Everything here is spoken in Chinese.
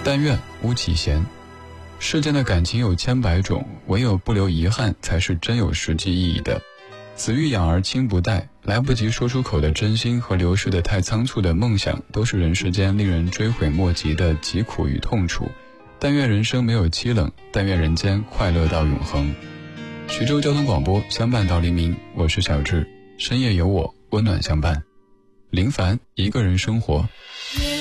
但愿巫启贤。世间的感情有千百种，唯有不留遗憾才是真有实际意义的。子欲养而亲不待，来不及说出口的真心和流逝的太仓促的梦想，都是人世间令人追悔莫及的疾苦与痛楚。但愿人生没有凄冷，但愿人间快乐到永恒。徐州交通广播，相伴到黎明，我是小志，深夜有我，温暖相伴。林凡，一个人生活。